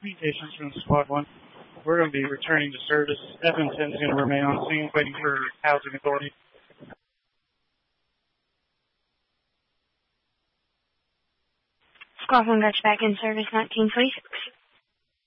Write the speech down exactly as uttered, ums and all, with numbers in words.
Communications from Squad one. We're going to be returning to service. F M ten is going to remain on scene waiting for housing authority. Squad one, got you back in service, nineteen twenty-six.